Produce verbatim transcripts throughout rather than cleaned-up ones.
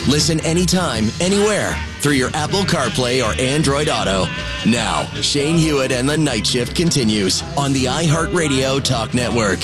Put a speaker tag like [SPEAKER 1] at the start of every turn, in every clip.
[SPEAKER 1] Listen anytime, anywhere, through your Apple CarPlay or Android Auto. Now, Shane Hewitt and the Night Shift continues on the iHeartRadio Talk Network.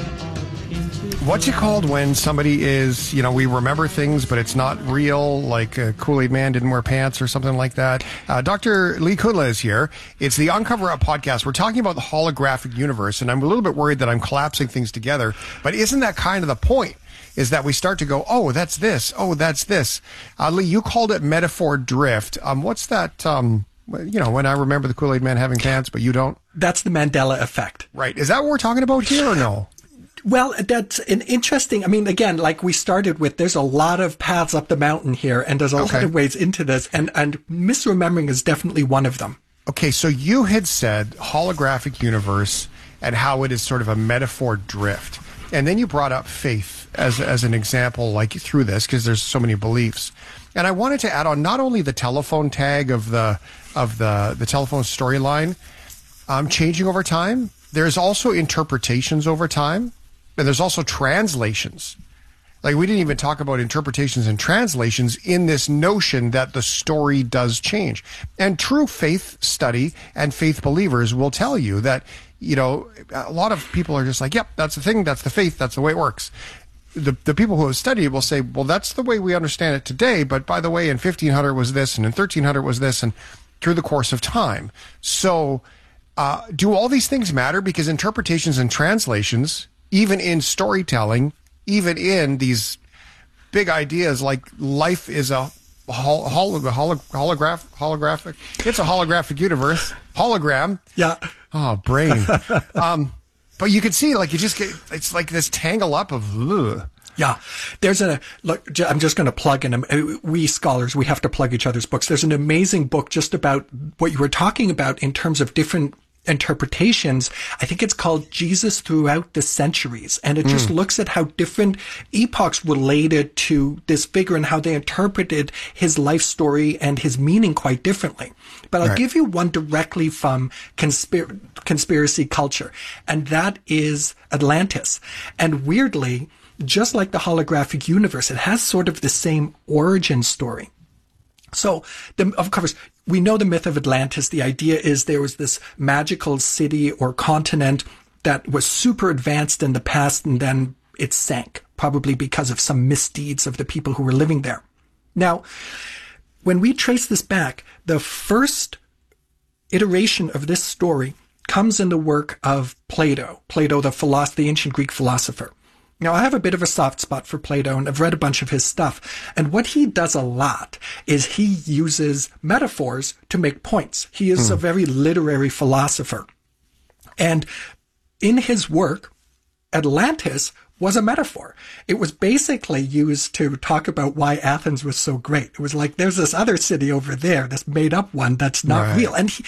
[SPEAKER 2] What's it called when somebody is, you know, we remember things, but it's not real, like uh, Kool-Aid Man didn't wear pants or something like that? Uh, Doctor Lee Kudla is here. It's the Uncover Up podcast. We're talking about the holographic universe, and I'm a little bit worried that I'm collapsing things together, but isn't that kind of the point? Is that we start to go, oh, that's this, oh, that's this. Uh, Lee, you called it metaphor drift. Um, what's that, um, you know, when I remember the Kool-Aid Man having pants, but you don't?
[SPEAKER 3] That's the Mandela effect.
[SPEAKER 2] Right. Is that what we're talking about here or no?
[SPEAKER 3] Well, that's an interesting, I mean, again, like we started with, there's a lot of paths up the mountain here, and there's a okay. lot of ways into this, and, and misremembering is definitely one of them.
[SPEAKER 2] Okay, so you had said holographic universe and how it is sort of a metaphor drift. And then you brought up faith as as an example, like through this, because there's so many beliefs. And I wanted to add on not only the telephone tag of the of the the telephone storyline um, changing over time. There's also interpretations over time, and there's also translations. Like we didn't even talk about interpretations and translations in this notion that the story does change. And true faith study and faith believers will tell you that, you know, a lot of people are just like, yep, that's the thing, that's the faith, that's the way it works. The the people who have studied it will say, well, that's the way we understand it today, but by the way, in fifteen hundred was this, and in thirteen hundred was this, and through the course of time. So uh, do all these things matter? Because interpretations and translations, even in storytelling, even in these big ideas like life is a hol- hol- hol- holograph, holographic, it's a holographic universe, hologram.
[SPEAKER 3] Yeah.
[SPEAKER 2] Oh, brain. um, but you can see, like, you just get, it's like this tangle up of, ugh.
[SPEAKER 3] Yeah. There's a, look, I'm just going to plug in, we scholars, we have to plug each other's books. There's an amazing book just about what you were talking about in terms of different interpretations. I think it's called Jesus Throughout the Centuries. And it mm. just looks at how different epochs related to this figure and how they interpreted his life story and his meaning quite differently. But I'll right. give you one directly from conspir- conspiracy culture, and that is Atlantis. And weirdly, just like the holographic universe, it has sort of the same origin story. So, the, of course, we know the myth of Atlantis. The idea is there was this magical city or continent that was super advanced in the past, and then it sank, probably because of some misdeeds of the people who were living there. Now, when we trace this back, the first iteration of this story comes in the work of Plato, Plato, the, philosopher, the ancient Greek philosopher. Now, I have a bit of a soft spot for Plato, and I've read a bunch of his stuff. And what he does a lot is he uses metaphors to make points. He is mm. a very literary philosopher. And in his work, Atlantis was a metaphor. It was basically used to talk about why Athens was so great. It was like, there's this other city over there, this made-up one that's not right. real. And he,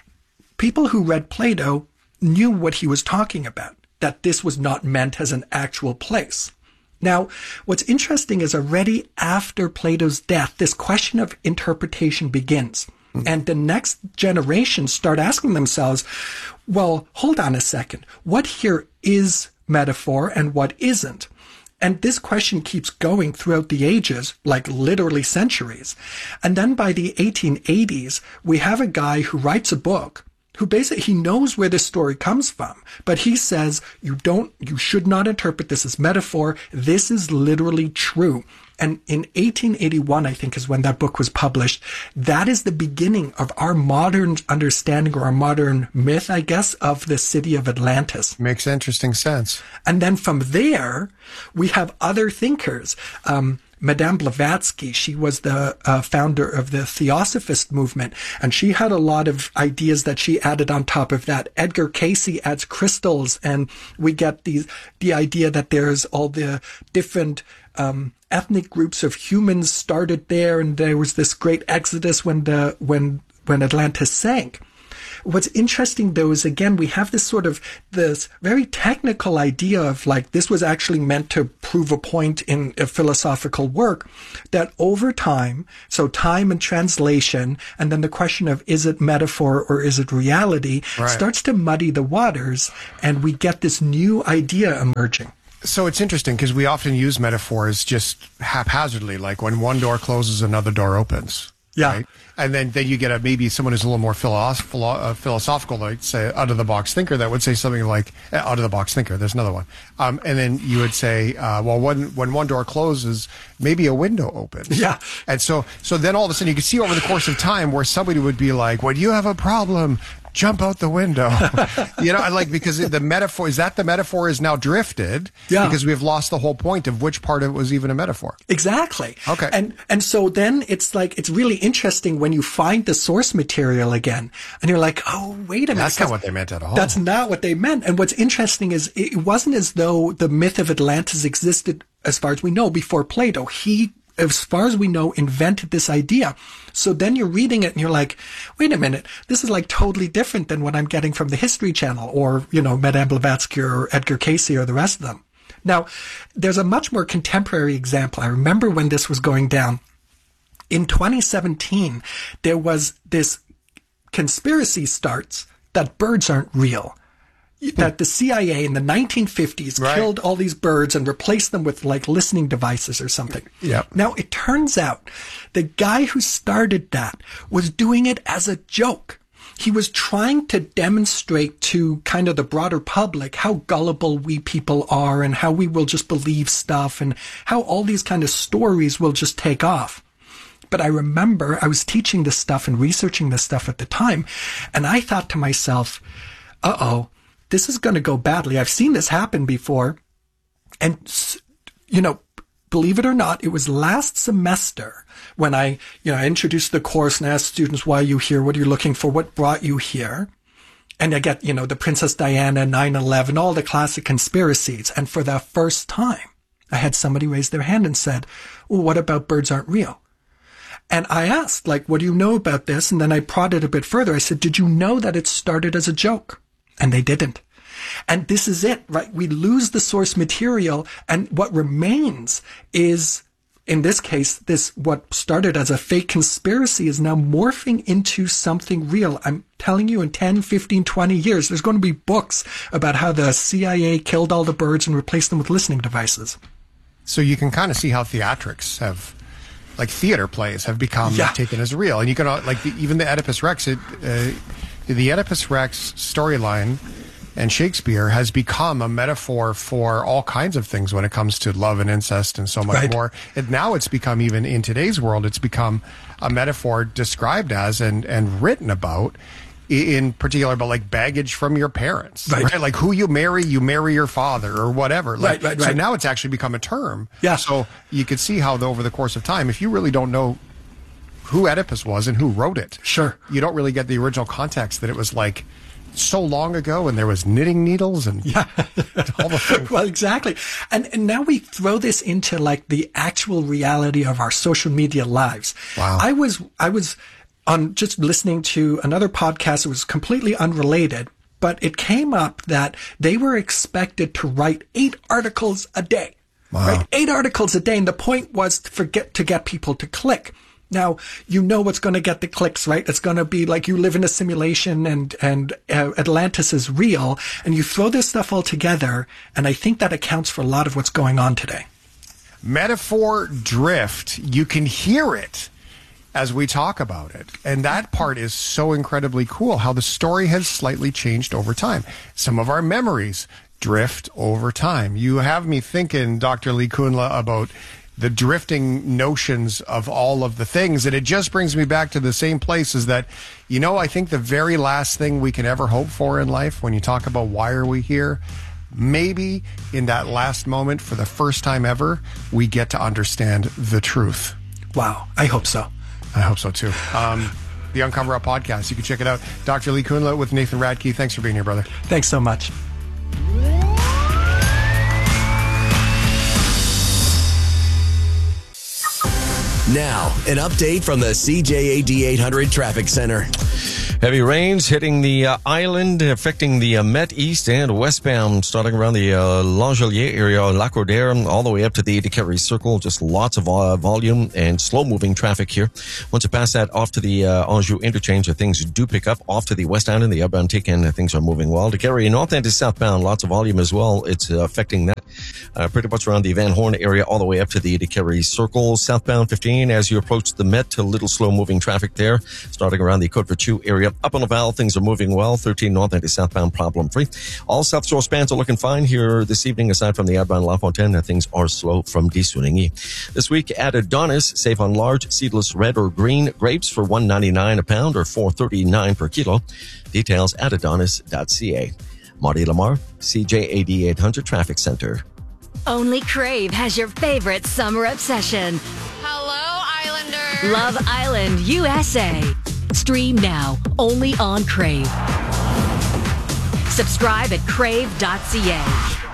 [SPEAKER 3] people who read Plato knew what he was talking about, that this was not meant as an actual place. Now, what's interesting is already after Plato's death, this question of interpretation begins. Mm-hmm. And the next generation start asking themselves, well, hold on a second. What here is metaphor and what isn't? And this question keeps going throughout the ages, like literally centuries. And then by the eighteen eighties, we have a guy who writes a book who basically, he knows where this story comes from, but he says, you don't, you should not interpret this as metaphor. This is literally true. And in eighteen eighty-one, I think, is when that book was published. That is the beginning of our modern understanding, or our modern myth, I guess, of the city of Atlantis.
[SPEAKER 2] Makes interesting sense.
[SPEAKER 3] And then from there, we have other thinkers. Um, Madame Blavatsky, she was the uh, founder of the Theosophist movement, and she had a lot of ideas that she added on top of that. Edgar Cayce adds crystals, and we get these, the idea that there's all the different um, ethnic groups of humans started there, and there was this great exodus when the when when Atlantis sank. What's interesting, though, is, again, we have this sort of, this very technical idea of, like, this was actually meant to prove a point in a philosophical work, that over time, so time and translation, and then the question of, is it metaphor or is it reality, right, starts to muddy the waters, and we get this new idea emerging.
[SPEAKER 2] So it's interesting because we often use metaphors just haphazardly, like when one door closes, another door opens.
[SPEAKER 3] Yeah.
[SPEAKER 2] Right? And then, then you get a maybe someone who's a little more philosoph- philo- uh, philosophical, like say out of the box thinker, that would say something like uh, out of the box thinker. There's another one, um, and then you would say, uh, well, when when one door closes, maybe a window opens.
[SPEAKER 3] Yeah.
[SPEAKER 2] And so so then all of a sudden you can see over the course of time where somebody would be like, when you have a problem, jump out the window. You know, like, because the metaphor is that the metaphor is now drifted.
[SPEAKER 3] Yeah.
[SPEAKER 2] Because we've lost the whole point of which part of it was even a metaphor.
[SPEAKER 3] Exactly.
[SPEAKER 2] Okay.
[SPEAKER 3] And and so then it's like, it's really interesting when you find the source material again and you're like, oh, wait a minute.
[SPEAKER 2] That's not what they meant at all.
[SPEAKER 3] That's not what they meant. And what's interesting is it wasn't as though the myth of Atlantis existed, as far as we know, before Plato. He, as far as we know, invented this idea. So then you're reading it and you're like, wait a minute, this is like totally different than what I'm getting from the History Channel or, you know, Madame Blavatsky or Edgar Cayce or the rest of them. Now, there's a much more contemporary example. I remember when this was going down. In twenty seventeen, there was this conspiracy starts that birds aren't real. That the C I A in the nineteen fifties
[SPEAKER 2] Right.
[SPEAKER 3] killed all these birds and replaced them with like listening devices or something.
[SPEAKER 2] Yep.
[SPEAKER 3] Now, it turns out the guy who started that was doing it as a joke. He was trying to demonstrate to kind of the broader public how gullible we people are and how we will just believe stuff and how all these kind of stories will just take off. But I remember I was teaching this stuff and researching this stuff at the time, and I thought to myself, uh-oh, this is going to go badly. I've seen this happen before. And, you know, believe it or not, it was last semester when I, you know, I introduced the course and asked students, why are you here? What are you looking for? What brought you here? And I get, you know, the Princess Diana, nine eleven, all the classic conspiracies. And for the first time, I had somebody raise their hand and said, well, what about birds aren't real? And I asked, like, what do you know about this? And then I prodded a bit further. I said, did you know that it started as a joke? And they didn't. And this is it, right? We lose the source material, and what remains is, in this case, this what started as a fake conspiracy is now morphing into something real. I'm telling you, in ten, fifteen, twenty years, there's going to be books about how the C I A killed all the birds and replaced them with listening devices.
[SPEAKER 2] So you can kind of see how theatrics have, like theater plays, have become
[SPEAKER 3] Yeah.
[SPEAKER 2] taken as real. And you can, uh, like, the, even the Oedipus Rex, it, uh, the Oedipus Rex storyline and Shakespeare has become a metaphor for all kinds of things when it comes to love and incest and so much
[SPEAKER 3] Right.
[SPEAKER 2] more. And now it's become, even in today's world, it's become a metaphor described as and, and written about, i- in particular, about like baggage from your parents,
[SPEAKER 3] Right.
[SPEAKER 2] right? Like who you marry, you marry your father or whatever. Like,
[SPEAKER 3] Right, right,
[SPEAKER 2] So
[SPEAKER 3] right.
[SPEAKER 2] now it's actually become a term.
[SPEAKER 3] Yeah.
[SPEAKER 2] So you could see how, over the course of time, if you really don't know who Oedipus was and who wrote it,
[SPEAKER 3] Sure.
[SPEAKER 2] you don't really get the original context that it was like so long ago and there was knitting needles and
[SPEAKER 3] Yeah.
[SPEAKER 2] all the things.
[SPEAKER 3] Well, exactly. And, and now we throw this into like the actual reality of our social media lives.
[SPEAKER 2] Wow.
[SPEAKER 3] I was, I was on just listening to another podcast. It was completely unrelated, but it came up that they were expected to write eight articles a day.
[SPEAKER 2] Wow.
[SPEAKER 3] Right? Eight articles a day. And the point was to forget to get people to click. Now, you know what's going to get the clicks, right? It's going to be like you live in a simulation and, and uh, Atlantis is real, and you throw this stuff all together, and I think that accounts for a lot of what's going on today.
[SPEAKER 2] Metaphor drift. You can hear it as we talk about it. And that part is so incredibly cool, how the story has slightly changed over time. Some of our memories drift over time. You have me thinking, Doctor Lee Kunla, about the drifting notions of all of the things. And it just brings me back to the same place, is that, you know, I think the very last thing we can ever hope for in life, when you talk about why are we here, maybe in that last moment, for the first time ever, we get to understand the truth.
[SPEAKER 3] Wow. I hope so.
[SPEAKER 2] I hope so too. Um, the Uncover Up podcast, you can check it out. Doctor Lee Kunla with Nathan Radke. Thanks for being here, brother.
[SPEAKER 3] Thanks so much.
[SPEAKER 1] Now, an update from the C J A D eight hundred Traffic Center.
[SPEAKER 4] Heavy rains hitting the uh, island, affecting the uh, Met East and westbound, starting around the uh, Langelier area, Lac-Rodère, all the way up to the Decarie Circle. Just lots of uh, volume and slow-moving traffic here. Once you pass that off to the uh, Anjou interchange, uh, things do pick up. Off to the west end and the Atlantique, and uh, things are moving well. Decarie north end is southbound, lots of volume as well. It's uh, affecting that. uh, pretty much around the Van Horn area all the way up to the Eddie Carey Circle. Southbound fifteen, as you approach the Met, a little slow-moving traffic there. Starting around the Côte Vertu area. Up on Laval, things are moving well. thirteen north and southbound problem-free. All South Shore spans are looking fine here this evening, aside from the outbound La Fontaine. Things are slow from Dissouligny. This week at Adonis, save on large seedless red or green grapes for one ninety-nine a pound or four thirty-nine per kilo. Details at adonis dot c a. Marty Lamar, C J A D eight hundred Traffic Center.
[SPEAKER 5] Only Crave has your favorite summer obsession.
[SPEAKER 6] Hello, Islander.
[SPEAKER 5] Love Island, U S A. Stream now, only on Crave. Subscribe at crave dot c a.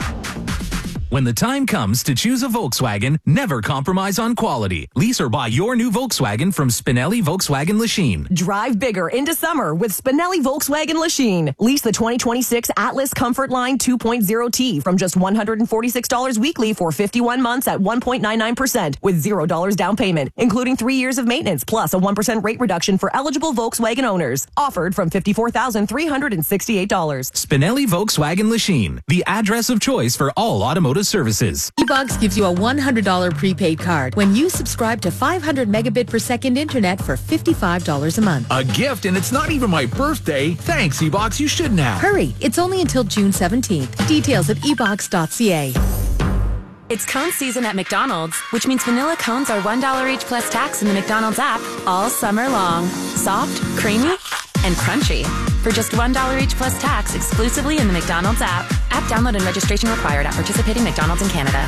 [SPEAKER 7] When the time comes to choose a Volkswagen, never compromise on quality. Lease or buy your new Volkswagen from Spinelli Volkswagen Lachine.
[SPEAKER 8] Drive bigger into summer with Spinelli Volkswagen Lachine. Lease the twenty twenty-six Atlas Comfort Line two point oh T from just one hundred forty-six dollars weekly for fifty-one months at one point nine nine percent with zero dollars down payment, including three years of maintenance plus a one percent rate reduction for eligible Volkswagen owners. Offered from fifty-four thousand three hundred sixty-eight dollars.
[SPEAKER 7] Spinelli Volkswagen Lachine, the address of choice for all automotive services.
[SPEAKER 9] eBugs gives you a one hundred dollars prepaid card when you subscribe to five hundred megabit per second internet for fifty-five dollars a month.
[SPEAKER 10] A gift, and it's not even my birthday. Thanks, eBox. You should now.
[SPEAKER 9] Hurry, it's only until June seventeenth. Details at e box dot c a.
[SPEAKER 11] It's cone season at McDonald's, which means vanilla cones are one dollar each plus tax in the McDonald's app all summer long. Soft, creamy, and crunchy. For just one dollar each plus tax exclusively in the McDonald's app. App download and registration required at participating McDonald's in Canada.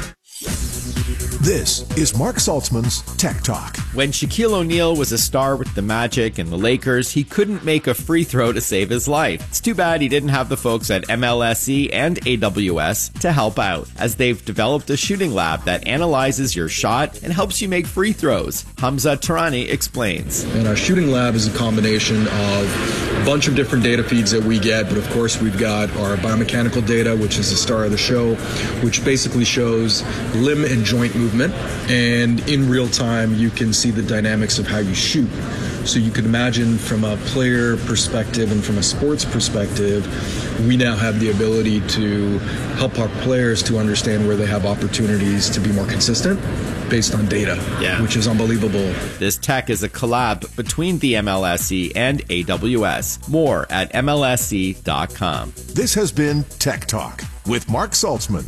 [SPEAKER 12] This is Mark Saltzman's Tech Talk.
[SPEAKER 13] When Shaquille O'Neal was a star with the Magic and the Lakers, he couldn't make a free throw to save his life. It's too bad he didn't have the folks at M L S E and A W S to help out, as they've developed a shooting lab that analyzes your shot and helps you make free throws. Hamza Tarani explains.
[SPEAKER 14] And our shooting lab is a combination of a bunch of different data feeds that we get, but of course we've got our biomechanical data, which is the star of the show, which basically shows limb and joint movement. And in real time, you can see the dynamics of how you shoot. So you can imagine from a player perspective and from a sports perspective, we now have the ability to help our players to understand where they have opportunities to be more consistent based on data, yeah. which is unbelievable.
[SPEAKER 13] This tech is a collab between the M L S E and A W S. More at M L S E dot com.
[SPEAKER 12] This has been Tech Talk with Mark Saltzman.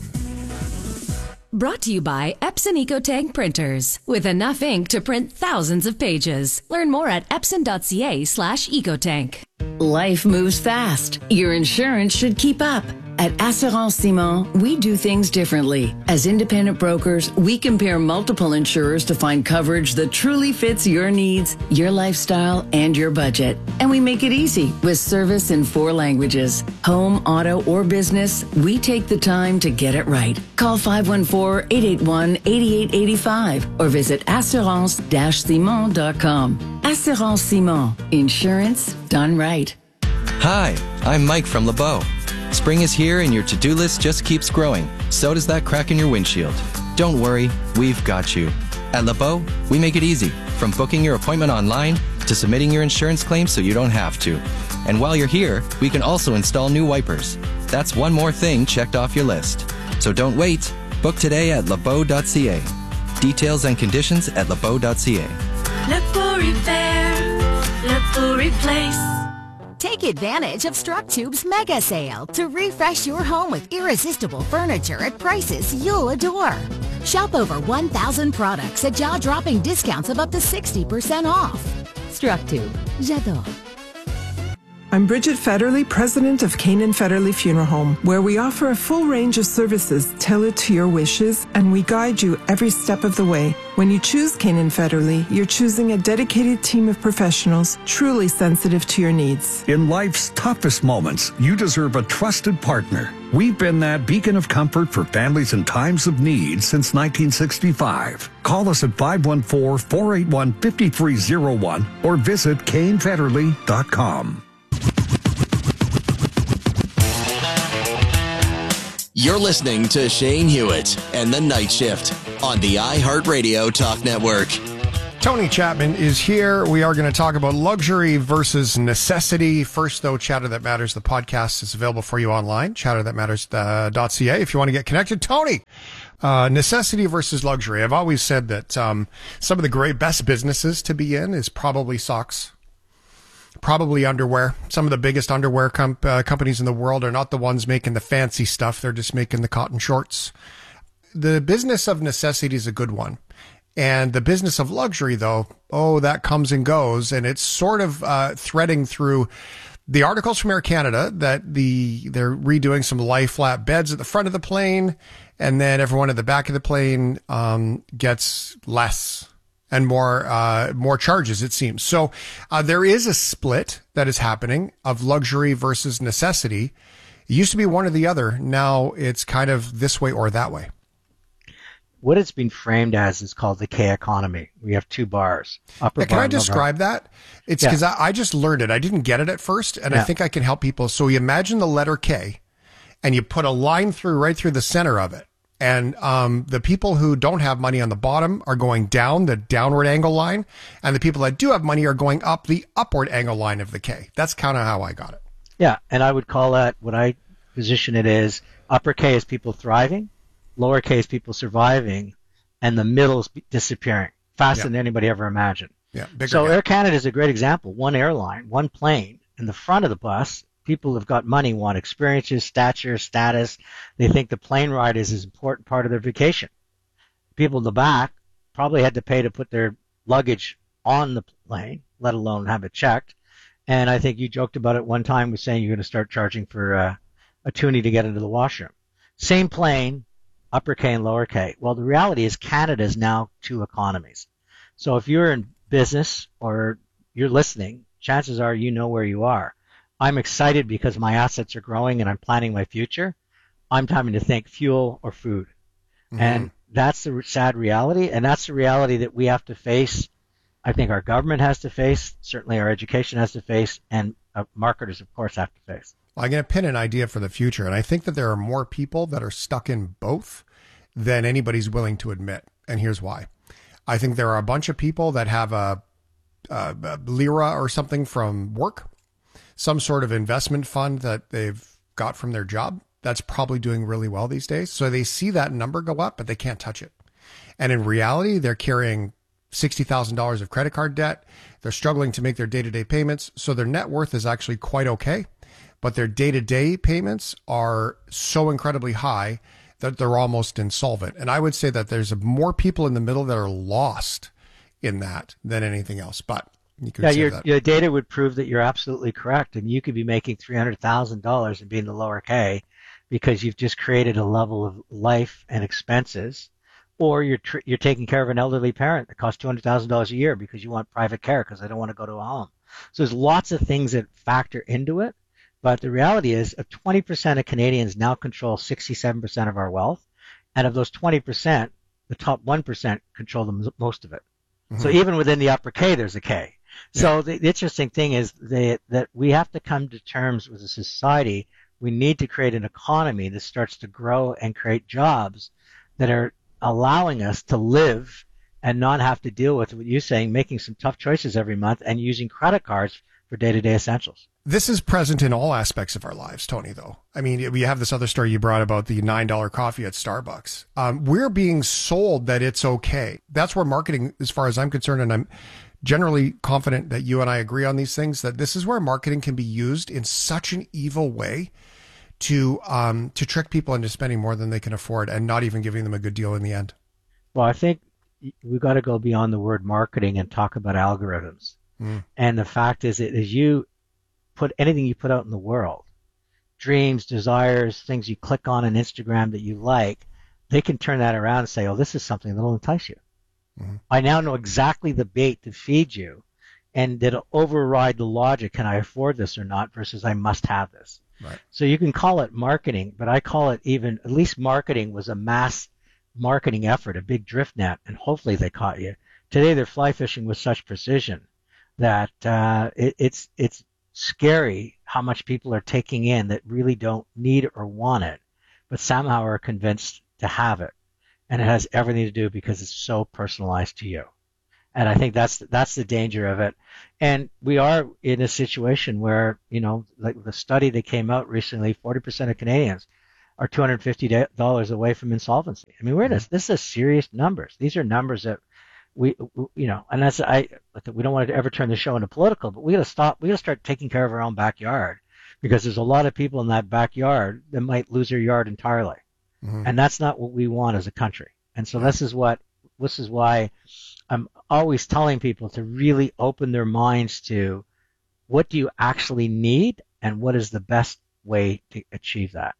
[SPEAKER 5] Brought to you by Epson EcoTank printers. With enough ink to print thousands of pages. Learn more at epson dot c a slash ecotank.
[SPEAKER 15] Life moves fast. Your insurance should keep up. At Assurance Simon, we do things differently. As independent brokers, we compare multiple insurers to find coverage that truly fits your needs, your lifestyle, and your budget. And we make it easy with service in four languages. Home, auto, or business, we take the time to get it right. Call five one four, eight eight one, eight eight eight five or visit assurance dash simon dot com. Assurance Simon. Insurance done right.
[SPEAKER 16] Hi, I'm Mike from LeBeau. Spring is here and your to-do list just keeps growing. So does that crack in your windshield. Don't worry, we've got you. At LeBeau, we make it easy, from booking your appointment online to submitting your insurance claim so you don't have to. And while you're here, we can also install new wipers. That's one more thing checked off your list. So don't wait. Book today at lebeau dot c a. Details and conditions at lebeau dot c a.
[SPEAKER 5] LeBeau Repair. LeBeau Replace.
[SPEAKER 17] Take advantage of StrucTube's mega sale to refresh your home with irresistible furniture at prices you'll adore. Shop over one thousand products at jaw-dropping discounts of up to sixty percent off. StrucTube. J'adore.
[SPEAKER 18] I'm Bridget Federley, president of Canaan Federley Funeral Home, where we offer a full range of services tailored to your wishes, and we guide you every step of the way. When you choose Canaan Federley, you're choosing a dedicated team of professionals truly sensitive to your needs.
[SPEAKER 19] In life's toughest moments, you deserve a trusted partner. We've been that beacon of comfort for families in times of need since nineteen sixty-five. Call us at five one four, four eight one, five three zero one or visit kane federley dot com.
[SPEAKER 1] You're listening to Shane Hewitt and the Night Shift on the iHeartRadio Talk Network.
[SPEAKER 2] Tony Chapman is here. We are going to talk about luxury versus necessity. First, though, Chatter That Matters, the podcast is available for you online, chatter that matters dot c a if you want to get connected. Tony, uh, necessity versus luxury. I've always said that um, some of the great best businesses to be in is probably socks, probably underwear. Some of the biggest underwear com- uh, companies in the world are not the ones making the fancy stuff. They're just making the cotton shorts. The business of necessity is a good one. And the business of luxury, though, oh, that comes and goes. And it's sort of uh, threading through the articles from Air Canada that the they're redoing some lie flat beds at the front of the plane. And then everyone at the back of the plane um, gets less and more uh, more charges, it seems. So uh, there is a split that is happening of luxury versus necessity. It used to be one or the other. Now it's kind of this way or that way.
[SPEAKER 20] What it's been framed as is called the K economy. We have two bars. Upper
[SPEAKER 2] yeah, can
[SPEAKER 20] bar
[SPEAKER 2] I describe
[SPEAKER 20] bar.
[SPEAKER 2] that? It's because yeah. I, I just learned it. I didn't get it at first, and yeah. I think I can help people. So you imagine the letter K, and you put a line through right through the center of it. And um, the people who don't have money on the bottom are going down the downward angle line, and the people that do have money are going up the upward angle line of the K. That's kind of how I got it.
[SPEAKER 20] Yeah, and I would call that, what I position it is, upper K is people thriving, lowercase people surviving, and the middle is disappearing faster yeah. than anybody ever imagined.
[SPEAKER 2] Yeah, bigger
[SPEAKER 20] so
[SPEAKER 2] gap.
[SPEAKER 20] Air Canada is a great example. One airline, one plane. In the front of the bus, people who've got money want experiences, stature, status. They think the plane ride is an important part of their vacation. People in the back probably had to pay to put their luggage on the plane, let alone have it checked. And I think you joked about it one time with saying you're going to start charging for uh, a toonie to get into the washroom. Same plane, upper K and lower K. Well, the reality is Canada is now two economies. So if you're in business or you're listening, chances are you know where you are. I'm excited because my assets are growing and I'm planning my future. I'm having to think fuel or food. Mm-hmm. And that's the sad reality. And that's the reality that we have to face. I think our government has to face, certainly our education has to face, and uh, marketers, of course, have to face.
[SPEAKER 2] Well, I'm going to pin an idea for the future, and I think that there are more people that are stuck in both than anybody's willing to admit. And here's why. I think there are a bunch of people that have a, a, a lira or something from work, some sort of investment fund that they've got from their job that's probably doing really well these days. So they see that number go up, but they can't touch it. And in reality, they're carrying sixty thousand dollars of credit card debt. They're struggling to make their day-to-day payments. So their net worth is actually quite okay. But their day-to-day payments are so incredibly high that they're almost insolvent. And I would say that there's more people in the middle that are lost in that than anything else. But you could
[SPEAKER 20] yeah,
[SPEAKER 2] say
[SPEAKER 20] your,
[SPEAKER 2] that.
[SPEAKER 20] your data would prove that you're absolutely correct. And you could be making three hundred thousand dollars and being the lower K because you've just created a level of life and expenses. Or you're tr- you're taking care of an elderly parent that costs two hundred thousand dollars a year because you want private care because they don't want to go to a home. So there's lots of things that factor into it. But the reality is, uh, twenty percent of Canadians now control sixty-seven percent of our wealth. And of those twenty percent, the top one percent control the most of it. Mm-hmm. So even within the upper K, there's a K. Yeah. So the, the interesting thing is they, that we have to come to terms with a society. We need to create an economy that starts to grow and create jobs that are allowing us to live and not have to deal with what you're saying, making some tough choices every month and using credit cards for day-to-day essentials.
[SPEAKER 2] This is present in all aspects of our lives, Tony, though. I mean, we have this other story you brought about the nine dollar coffee at Starbucks. Um, we're being sold that it's okay. That's where marketing, as far as I'm concerned, and I'm generally confident that you and I agree on these things, that this is where marketing can be used in such an evil way to um, to trick people into spending more than they can afford and not even giving them a good deal in the end.
[SPEAKER 20] Well, I think we've got to go beyond the word marketing and talk about algorithms. Mm. And the fact is that as you put anything you put out in the world, dreams, desires, things you click on on Instagram that you like, they can turn that around and say, oh, this is something that will entice you. Mm-hmm. I now know exactly the bait to feed you, and it'll override the logic, can I afford this or not, versus I must have this.
[SPEAKER 2] Right.
[SPEAKER 20] So you can call it marketing, but I call it even, at least marketing was a mass marketing effort, a big drift net, and hopefully they caught you. Today they're fly fishing with such precision that uh, it, it's it's scary how much people are taking in that really don't need or want it, but somehow are convinced to have it. And it has everything to do because it's so personalized to you. And I think that's that's the danger of it. And we are in a situation where, you know, like the study that came out recently, forty percent of Canadians are two hundred fifty dollars away from insolvency. I mean, we're in this, this is serious numbers. These are numbers that we, you know, and that's, I, we don't want to ever turn the show into political, but we got to stop, we got to start taking care of our own backyard, because there's a lot of people in that backyard that might lose their yard entirely. Mm-hmm. And that's not what we want as a country. And so this is what, this is why I'm always telling people to really open their minds to what do you actually need and what is the best way to achieve that.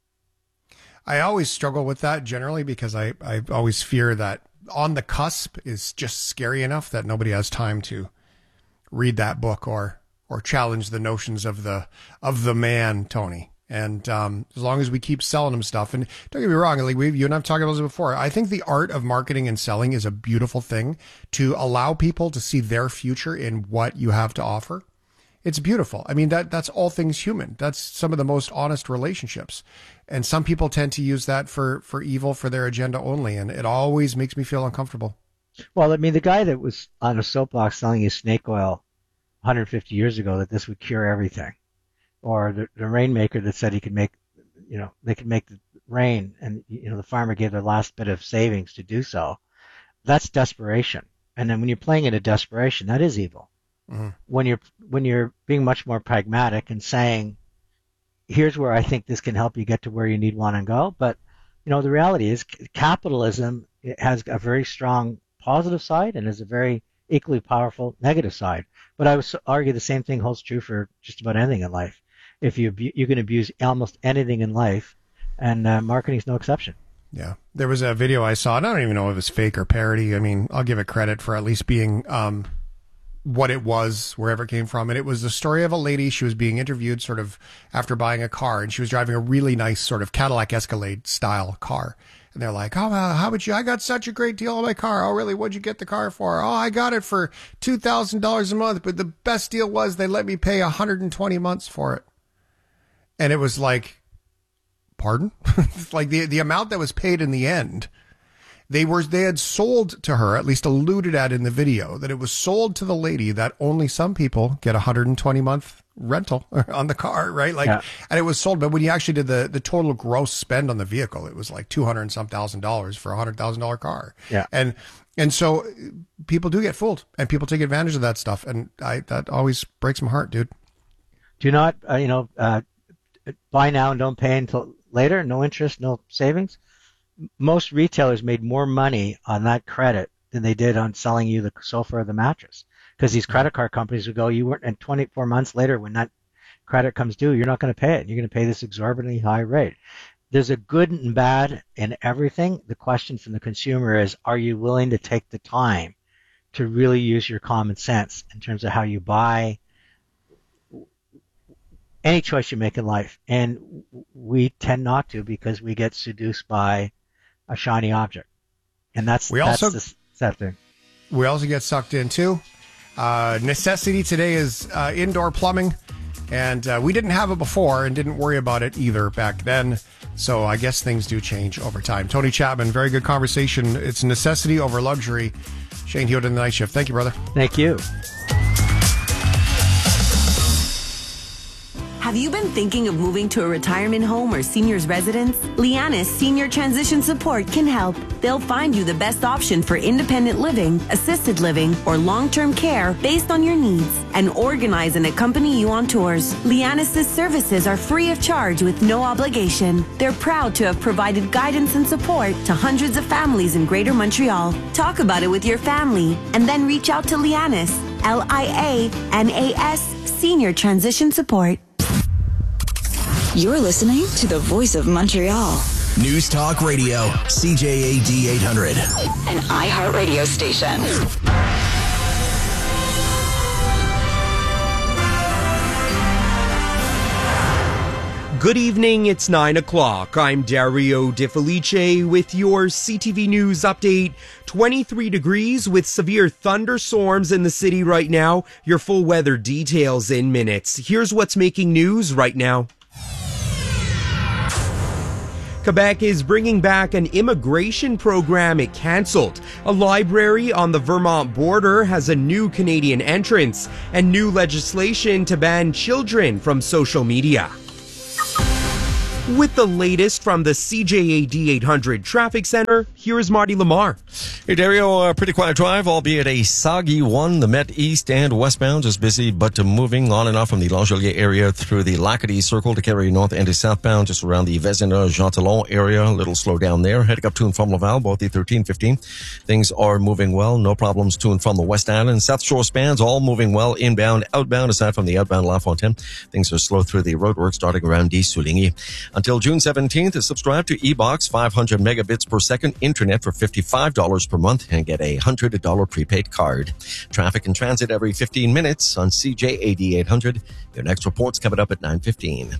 [SPEAKER 2] I always struggle with that generally because I, I always fear that on the cusp is just scary enough that nobody has time to read that book or or challenge the notions of the of the man, Tony. And um, as long as we keep selling them stuff, and don't get me wrong, like we, you and I've talked about this before, I think the art of marketing and selling is a beautiful thing to allow people to see their future in what you have to offer. It's beautiful. I mean, that that's all things human. That's some of the most honest relationships. And some people tend to use that for, for evil, for their agenda only. And it always makes me feel uncomfortable.
[SPEAKER 20] Well, I mean, the guy that was on a soapbox selling you snake oil one hundred fifty years ago that this would cure everything, or the, the rainmaker that said he could make, you know, they could make the rain, and, you know, the farmer gave their last bit of savings to do so. That's desperation. And then when you're playing into desperation, that is evil. Mm-hmm. When you're when you're being much more pragmatic and saying, here's where I think this can help you get to where you need, want, and go. But, you know, the reality is capitalism has a very strong positive side and has a very equally powerful negative side. But I would argue the same thing holds true for just about anything in life. If you you can abuse almost anything in life, and uh, marketing is no exception.
[SPEAKER 2] Yeah, there was a video I saw, and I don't even know if it was fake or parody. I mean, I'll give it credit for at least being um, what it was, wherever it came from. And it was the story of a lady. She was being interviewed sort of after buying a car, and she was driving a really nice sort of Cadillac Escalade style car. And they're like, oh, uh, how would you, I got such a great deal on my car. Oh, really? What'd you get the car for? Oh, I got it for two thousand dollars a month. But the best deal was they let me pay one hundred twenty months for it. And it was like, pardon? Like the, the amount that was paid in the end, they were, they had sold to her, at least alluded at in the video, that it was sold to the lady that only some people get a one hundred twenty month rental on the car, right? Like, yeah. And it was sold, but when you actually did the, the total gross spend on the vehicle, it was like two hundred and some thousand dollars for a hundred thousand dollar car.
[SPEAKER 20] Yeah.
[SPEAKER 2] And, and so people do get fooled and people take advantage of that stuff. And I, that always breaks my heart, dude.
[SPEAKER 20] Do not, uh, you know, uh, buy now and don't pay until later. No interest, no savings. Most retailers made more money on that credit than they did on selling you the sofa or the mattress. Because these credit card companies would go, you weren't, and twenty-four months later, when that credit comes due, you're not going to pay it. You're going to pay this exorbitantly high rate. There's a good and bad in everything. The question from the consumer is, are you willing to take the time to really use your common sense in terms of how you buy any choice you make in life? And we tend not to, because we get seduced by a shiny object. And that's,
[SPEAKER 2] we
[SPEAKER 20] that's
[SPEAKER 2] also,
[SPEAKER 20] the sad thing.
[SPEAKER 2] We also get sucked into uh, necessity today is uh, indoor plumbing. And uh, we didn't have it before and didn't worry about it either back then. So I guess things do change over time. Tony Chapman, very good conversation. It's necessity over luxury. Shane Hewitt in the Night Shift. Thank you, brother.
[SPEAKER 20] Thank you.
[SPEAKER 21] Have you been thinking of moving to a retirement home or senior's residence? Lianis Senior Transition Support can help. They'll find you the best option for independent living, assisted living, or long-term care based on your needs, and organize and accompany you on tours. Lianis' services are free of charge with no obligation. They're proud to have provided guidance and support to hundreds of families in Greater Montreal. Talk about it with your family, and then reach out to Lianis, L I A N A S, Senior Transition Support.
[SPEAKER 22] You're listening to the Voice of Montreal.
[SPEAKER 1] News Talk Radio, C J A D eight hundred.
[SPEAKER 22] An iHeartRadio station.
[SPEAKER 23] Good evening, it's nine o'clock. I'm Dario De Felice with your C T V News update. twenty-three degrees with severe thunderstorms in the city right now. Your full weather details in minutes. Here's what's making news right now. Quebec is bringing back an immigration program it canceled. A library on the Vermont border has a new Canadian entrance and new legislation to ban children from social media. With the latest from the C J A D eight hundred Traffic Center, here is Marty Lamar.
[SPEAKER 3] Hey, Dario, a pretty quiet drive, albeit a soggy one. The Met East and westbound is busy, but moving on and off from the Langelier area through the Lacadie Circle to carry north and to southbound, just around the Vézina-Jean-Talon area. A little slow down there. Heading up to and from Laval, both the thirteen fifteen. Things are moving well. No problems to and from the West Island. South Shore spans all moving well. Inbound, outbound, aside from the outbound La Fontaine. Things are slow through the roadwork starting around D. Souligny. Until June seventeenth, subscribe to eBox, five hundred megabits per second internet for fifty-five dollars per month and get a one hundred dollars prepaid card. Traffic and transit every fifteen minutes on C J A D eight hundred. Your next report's coming up at nine fifteen.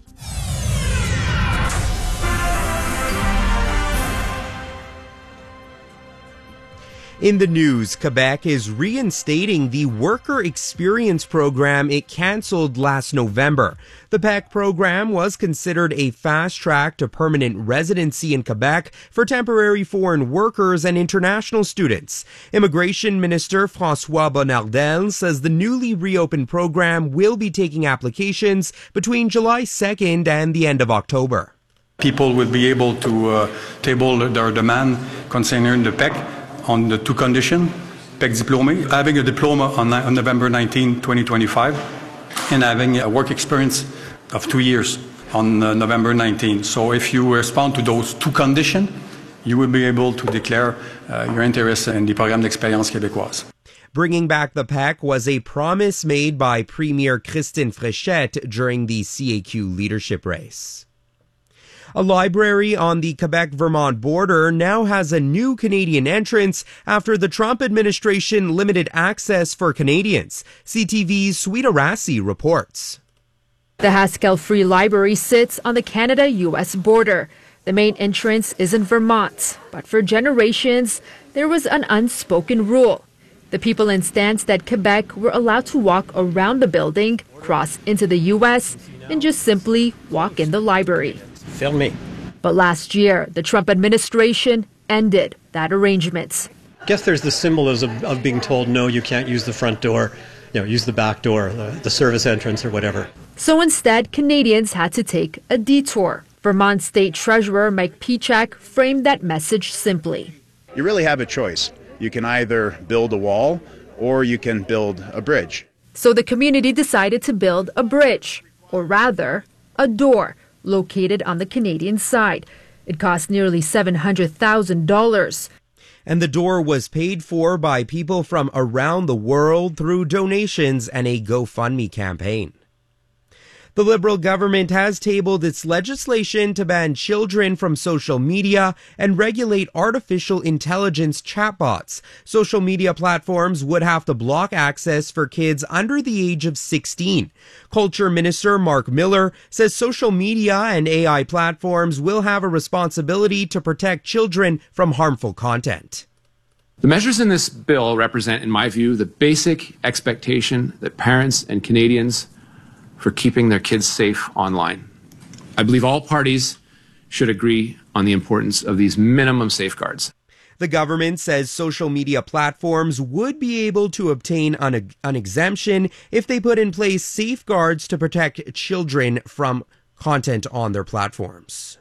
[SPEAKER 23] In the news, Quebec is reinstating the Worker Experience program it canceled last November. The P E C program was considered a fast track to permanent residency in Quebec for temporary foreign workers and international students. Immigration Minister François Bonnardel says the newly reopened program will be taking applications between July second and the end of October.
[SPEAKER 4] People will be able to uh, table their demand concerning the P E C on the two conditions: P E C diplômé, having a diploma on, on November nineteenth, twenty twenty-five, and having a work experience of two years on uh, November nineteenth. So if you respond to those two conditions, you will be able to declare uh, your interest in the Programme d'Expérience Québécoise.
[SPEAKER 23] Bringing back the P E C was a promise made by Premier Christine Fréchette during the C A Q leadership race. A library on the Quebec-Vermont border now has a new Canadian entrance after the Trump administration limited access for Canadians. C T V's Sweeta Rassi reports.
[SPEAKER 6] The Haskell Free Library sits on the Canada-U S border. The main entrance is in Vermont, but for generations, there was an unspoken rule. The people in Stansted, Quebec were allowed to walk around the building, cross into the U S, and just simply walk in the library.
[SPEAKER 24] Fermé.
[SPEAKER 6] But last year, the Trump administration ended that arrangement.
[SPEAKER 24] I guess there's the symbolism of, of being told, no, you can't use the front door, you know, use the back door, the, the service entrance or whatever.
[SPEAKER 6] So instead, Canadians had to take a detour. Vermont State Treasurer Mike Pichak framed that message simply.
[SPEAKER 25] You really have a choice. You can either build a wall or you can build a bridge.
[SPEAKER 6] So the community decided to build a bridge, or rather, a door, located on the Canadian side. It cost nearly seven hundred thousand dollars.
[SPEAKER 23] And the door was paid for by people from around the world through donations and a GoFundMe campaign. The Liberal government has tabled its legislation to ban children from social media and regulate artificial intelligence chatbots. Social media platforms would have to block access for kids under the age of sixteen. Culture Minister Mark Miller says social media and A I platforms will have a responsibility to protect children from harmful content.
[SPEAKER 26] The measures in this bill represent, in my view, the basic expectation that parents and Canadians for keeping their kids safe online. I believe all parties should agree on the importance of these minimum safeguards.
[SPEAKER 23] The government says social media platforms would be able to obtain an, an exemption if they put in place safeguards to protect children from content on their platforms.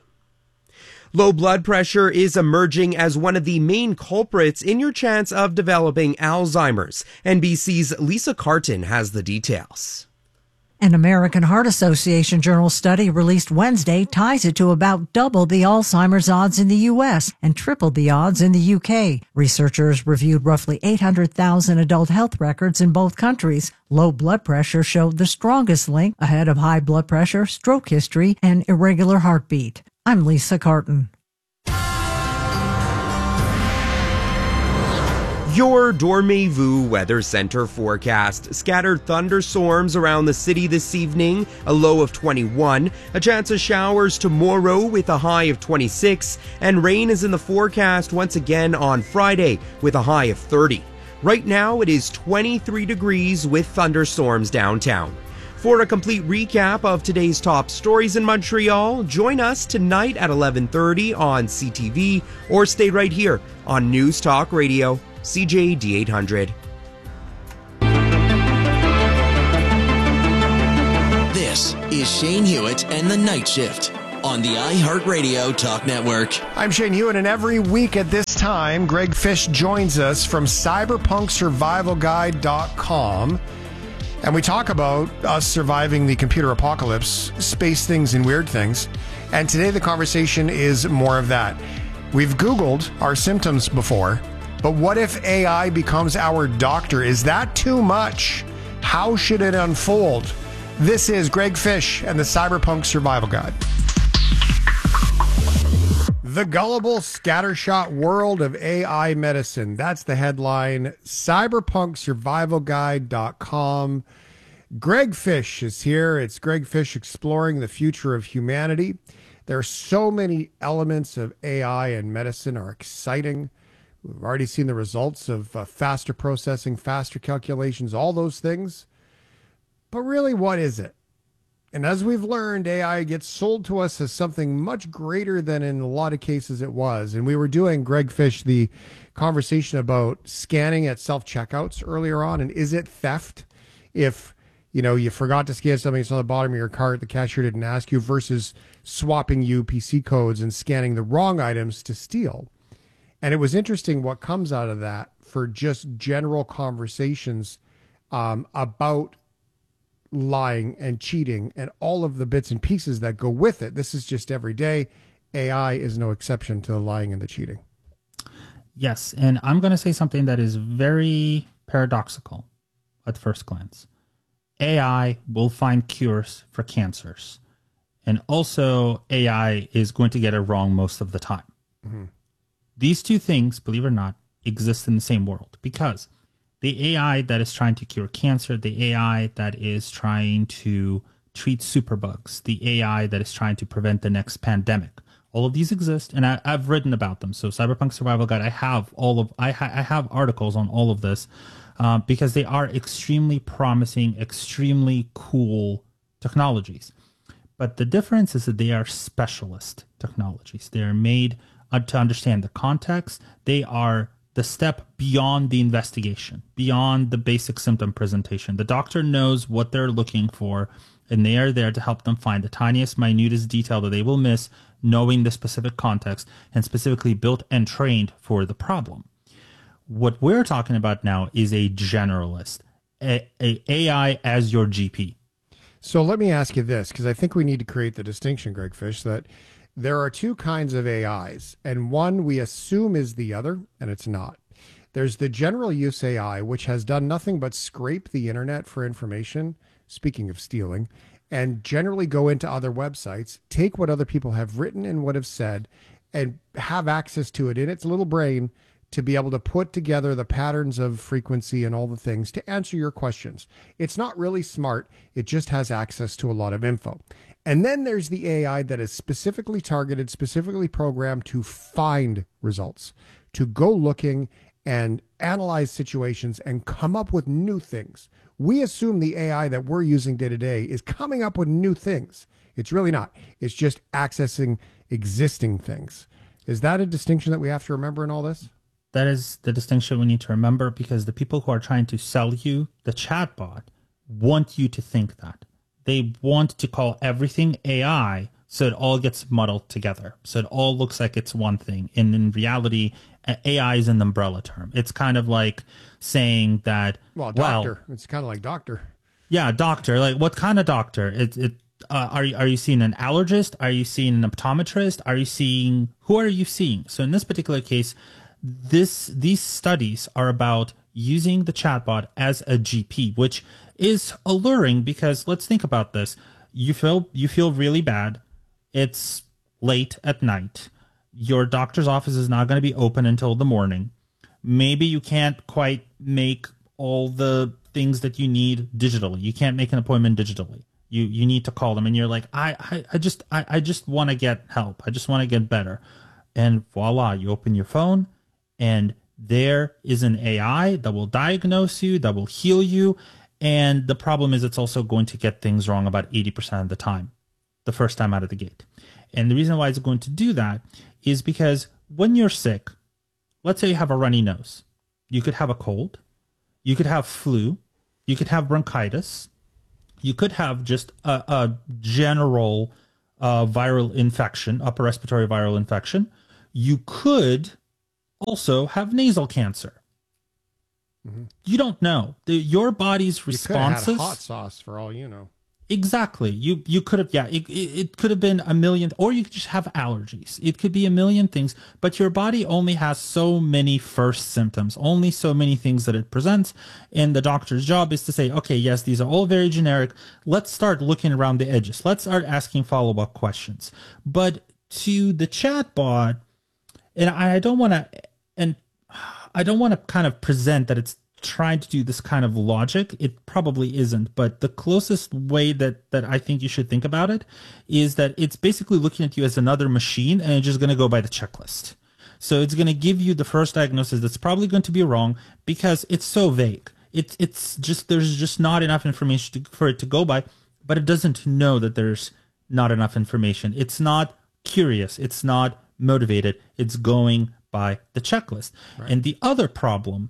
[SPEAKER 23] Low blood pressure is emerging as one of the main culprits in your chance of developing Alzheimer's. N B C's Lisa Carton has the details.
[SPEAKER 27] An American Heart Association journal study released Wednesday ties it to about double the Alzheimer's odds in the U S and triple the odds in the U K. Researchers reviewed roughly eight hundred thousand adult health records in both countries. Low blood pressure showed the strongest link ahead of high blood pressure, stroke history, and irregular heartbeat. I'm Lisa Carton.
[SPEAKER 23] Your Dormez-vous Weather Center forecast. Scattered thunderstorms around the city this evening, a low of twenty-one. A chance of showers tomorrow with a high of twenty-six. And rain is in the forecast once again on Friday with a high of thirty. Right now it is twenty-three degrees with thunderstorms downtown. For a complete recap of today's top stories in Montreal, join us tonight at eleven thirty on C T V or stay right here on News Talk Radio, C J D eight hundred.
[SPEAKER 1] This is Shane Hewitt and the Night Shift on the iHeartRadio Talk Network.
[SPEAKER 2] I'm Shane Hewitt, and every week at this time, Greg Fish joins us from cyberpunk survival guide dot com. And we talk about us surviving the computer apocalypse, space things and weird things. And today the conversation is more of that. We've Googled our symptoms before, but what if A I becomes our doctor? Is that too much? How should it unfold? This is Greg Fish and the Cyberpunk Survival Guide. The gullible scattershot world of A I medicine. That's the headline. cyberpunk survival guide dot com. Greg Fish is here. It's Greg Fish exploring the future of humanity. There are so many elements of A I and medicine are exciting. We've already seen the results of uh, faster processing, faster calculations, all those things. But really, what is it? And as we've learned, A I gets sold to us as something much greater than in a lot of cases it was. And we were doing, Greg Fish, the conversation about scanning at self-checkouts earlier on. And is it theft if, you know, you forgot to scan something, it's on the bottom of your cart, the cashier didn't ask you, versus swapping U P C codes and scanning the wrong items to steal. And it was interesting what comes out of that for just general conversations um, about lying and cheating and all of the bits and pieces that go with it. This is just every day. A I is no exception to the lying and the cheating.
[SPEAKER 7] Yes, and I'm going to say something that is very paradoxical at first glance. A I will find cures for cancers. And also A I is going to get it wrong most of the time. Mm-hmm. These two things, believe it or not, exist in the same world, because the A I that is trying to cure cancer, the A I that is trying to treat superbugs, the A I that is trying to prevent the next pandemic, all of these exist, and I, I've written about them. So Cyberpunk Survival Guide, I have all of, I, ha, I have articles on all of this uh, because they are extremely promising, extremely cool technologies. But the difference is that they are specialist technologies. They are made uh, to understand the context. They are the step beyond the investigation, beyond the basic symptom presentation. The doctor knows what they're looking for, and they are there to help them find the tiniest, minutest detail that they will miss, knowing the specific context, and specifically built and trained for the problem. What we're talking about now is a generalist, a, a AI as your G P.
[SPEAKER 2] So let me ask you this, because I think we need to create the distinction, Greg Fish, that there are two kinds of A Is, and one we assume is the other, and it's not. There's the general use A I, which has done nothing but scrape the internet for information, speaking of stealing, and generally go into other websites, take what other people have written and what have said, and have access to it in its little brain to be able to put together the patterns of frequency and all the things to answer your questions. It's not really smart. It just has access to a lot of info. And then there's the A I that is specifically targeted, specifically programmed to find results, to go looking and analyze situations and come up with new things. We assume the A I that we're using day to day is coming up with new things. It's really not. It's just accessing existing things. Is that a distinction that we have to remember in all this?
[SPEAKER 7] That is the distinction we need to remember, because the people who are trying to sell you the chatbot want you to think that. They want to call everything A I so it all gets muddled together. So it all looks like it's one thing. And in reality, A I is an umbrella term. It's kind of like saying that,
[SPEAKER 2] well, doctor. Well, it's kind of like doctor.
[SPEAKER 7] Yeah, doctor. Like, what kind of doctor? It, it, uh, are, you, are you seeing an allergist? Are you seeing an optometrist? Are you seeing, who are you seeing? So in this particular case, this these studies are about using the chatbot as a G P, which is alluring, because let's think about this. You feel you feel really bad. It's late at night. Your doctor's office is not going to be open until the morning. Maybe you can't quite make all the things that you need digitally. You can't make an appointment digitally. You you need to call them, and you're like, I I, I just I, I just want to get help. I just want to get better. And voila, you open your phone, and there is an A I that will diagnose you, that will heal you. And the problem is it's also going to get things wrong about eighty percent of the time, the first time out of the gate. And the reason why it's going to do that is because when you're sick, let's say you have a runny nose, you could have a cold, you could have flu, you could have bronchitis, you could have just a, a general uh, viral infection, upper respiratory viral infection. You could also have nasal cancer. Mm-hmm. You don't know. The, your body's responses.
[SPEAKER 2] You could have had hot sauce for all you know.
[SPEAKER 7] Exactly. You you could have, yeah, it, it could have been a million, or you could just have allergies. It could be a million things, but your body only has so many first symptoms, only so many things that it presents. And the doctor's job is to say, okay, yes, these are all very generic. Let's start looking around the edges. Let's start asking follow-up questions. But to the chatbot, and I don't want to, and I don't want to kind of present that it's trying to do this kind of logic. It probably isn't, but the closest way that that I think you should think about it is that it's basically looking at you as another machine, and it's just going to go by the checklist. So it's going to give you the first diagnosis that's probably going to be wrong because it's so vague. It's it's just there's just not enough information to, for it to go by, but it doesn't know that there's not enough information. It's not curious. It's not motivated. It's going by the checklist. Right. And the other problem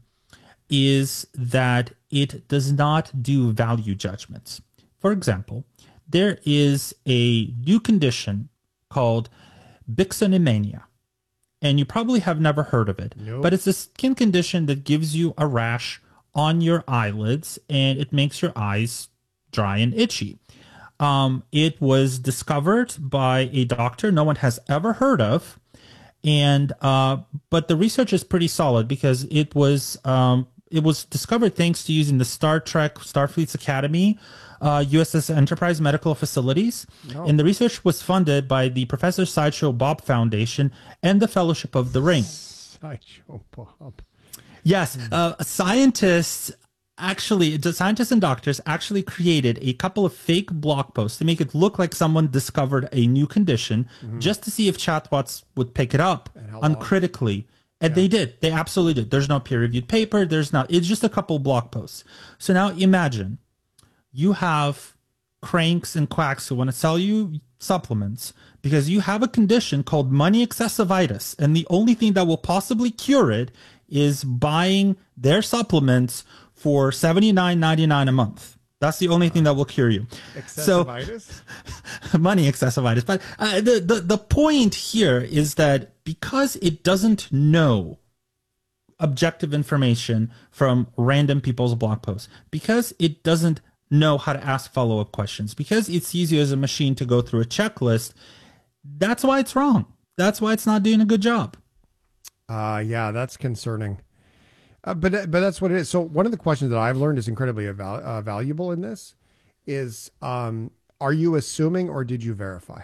[SPEAKER 7] is that it does not do value judgments. For example, there is a new condition called Bixonomania, and you probably have never heard of it. Nope. But it's a skin condition that gives you a rash on your eyelids, and it makes your eyes dry and itchy. Um, it was discovered by a doctor no one has ever heard of, and uh, but the research is pretty solid because it was um, it was discovered thanks to using the Star Trek Starfleet's Academy, uh, U S S Enterprise medical facilities. Oh. And the research was funded by the Professor Sideshow Bob Foundation and the Fellowship of the Ring.
[SPEAKER 2] Sideshow Bob.
[SPEAKER 7] Yes, uh, scientists actually, the scientists and doctors actually created a couple of fake blog posts to make it look like someone discovered a new condition, mm-hmm. just to see if chatbots would pick it up uncritically. And yeah. they did. They absolutely did. There's no peer-reviewed paper. There's not. It's just a couple blog posts. So now imagine you have cranks and quacks who want to sell you supplements because you have a condition called money excessivitis, and the only thing that will possibly cure it is buying their supplements for seventy-nine ninety-nine a month. That's the only thing that will cure you.
[SPEAKER 2] Excessivitis?
[SPEAKER 7] So, money excessivitis. But uh, the, the, the point here is that because it doesn't know objective information from random people's blog posts, because it doesn't know how to ask follow-up questions, because it sees you as a machine to go through a checklist, that's why it's wrong. That's why it's not doing a good job.
[SPEAKER 2] Uh, yeah, that's concerning. Uh, but but that's what it is. So one of the questions that I've learned is incredibly val- uh, valuable in this is, um, are you assuming or did you verify?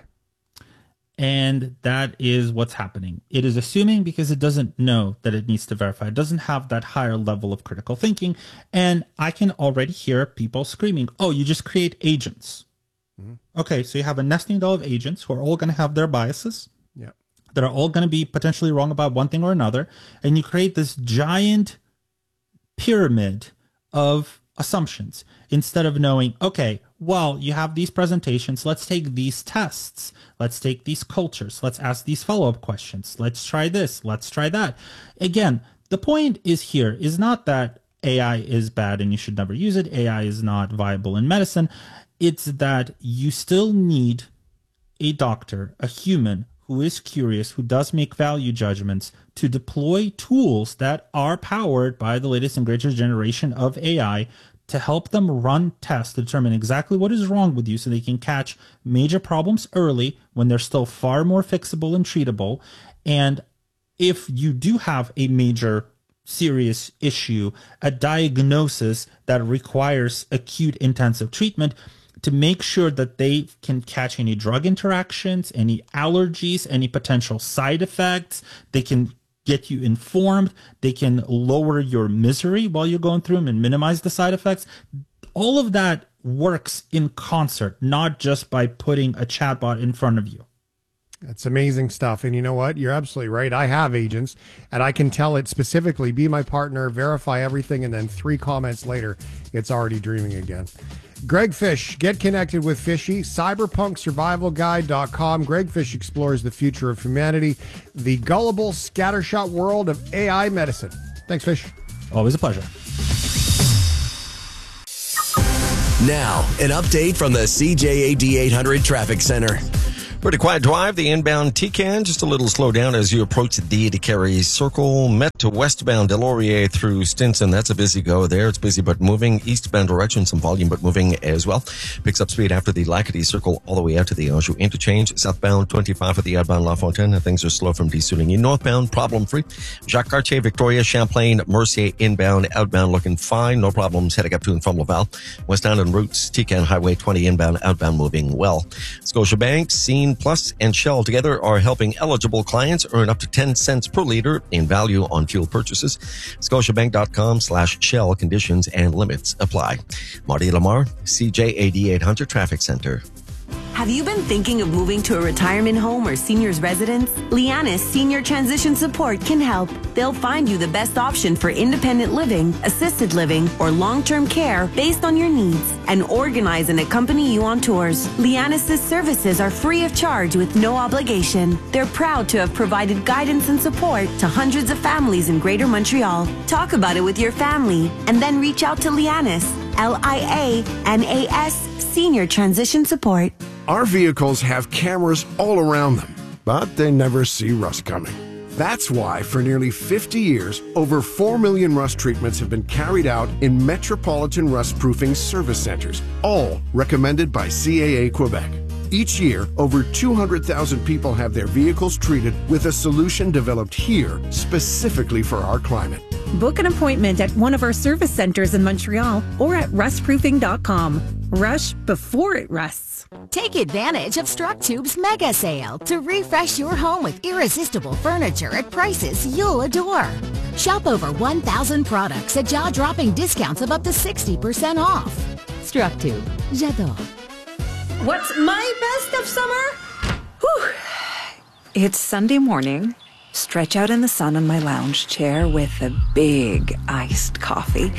[SPEAKER 7] And that is what's happening. It is assuming because it doesn't know that it needs to verify. It doesn't have that higher level of critical thinking. And I can already hear people screaming, oh, you just create agents. Mm-hmm. Okay, so you have a nesting doll of agents who are all going to have their biases.
[SPEAKER 2] Yeah.
[SPEAKER 7] That are all going to be potentially wrong about one thing or another. And you create this giant pyramid of assumptions instead of knowing, okay, well, you have these presentations. Let's take these tests. Let's take these cultures. Let's ask these follow-up questions. Let's try this. Let's try that. Again, the point is here is not that A I is bad and you should never use it. A I is not viable in medicine. It's that you still need a doctor, a human who is curious, who does make value judgments, to deploy tools that are powered by the latest and greatest generation of A I to help them run tests to determine exactly what is wrong with you so they can catch major problems early when they're still far more fixable and treatable. And if you do have a major serious issue, a diagnosis that requires acute intensive treatment, to make sure that they can catch any drug interactions, any allergies, any potential side effects. They can get you informed. They can lower your misery while you're going through them and minimize the side effects. All of that works in concert, not just by putting a chatbot in front of you.
[SPEAKER 2] It's amazing stuff. And you know what? You're absolutely right. I have agents, and I can tell it specifically, be my partner, verify everything, and then three comments later, it's already dreaming again. Greg Fish, get connected with Fishy, cyberpunk survival guide dot com. Greg Fish explores the future of humanity, the gullible, scattershot world of A I medicine. Thanks, Fish.
[SPEAKER 7] Always a pleasure.
[SPEAKER 1] Now, an update from the C J A D eight hundred Traffic Center.
[SPEAKER 3] Pretty quiet drive, the inbound T C A N, just a little slow down as you approach the Decarie Circle. Met to westbound Delorier through Stinson. That's a busy go there. It's busy but moving. Eastbound direction, some volume but moving as well. Picks up speed after the Lacadie Circle all the way out to the Anjou interchange. Southbound twenty-five at the outbound La Fontaine. Things are slow from Desuling. Northbound, problem free. Jacques Cartier, Victoria, Champlain, Mercier, inbound, outbound looking fine. No problems heading up to and from Laval. Westbound and routes, T C A N Highway twenty inbound, outbound moving well. Scotiabank, Scene Plus and Shell together are helping eligible clients earn up to ten cents per liter in value on fuel purchases. Scotiabank.com slash Shell. Conditions and limits apply. Marty Lamar, C J A D eight hundred Traffic Center.
[SPEAKER 21] Have you been thinking of moving to a retirement home or senior's residence? Lianis Senior Transition Support can help. They'll find you the best option for independent living, assisted living, or long-term care based on your needs and organize and accompany you on tours. Lianis' services are free of charge with no obligation. They're proud to have provided guidance and support to hundreds of families in Greater Montreal. Talk about it with your family and then reach out to Lianis, L I A N A S Senior Transition Support.
[SPEAKER 8] Our vehicles have cameras all around them, but they never see rust coming. That's why for nearly fifty years, over four million rust treatments have been carried out in metropolitan rust-proofing service centers, all recommended by C A A Quebec. Each year, over two hundred thousand people have their vehicles treated with a solution developed here specifically for our climate.
[SPEAKER 9] Book an appointment at one of our service centers in Montreal or at rust proofing dot com. Rush before it rusts.
[SPEAKER 17] Take advantage of Structube's mega sale to refresh your home with irresistible furniture at prices you'll adore. Shop over one thousand products at jaw-dropping discounts of up to sixty percent off. Structube, j'adore.
[SPEAKER 10] What's my best of summer?
[SPEAKER 11] Whew. It's Sunday morning. Stretch out in the sun on my lounge chair with a big iced coffee.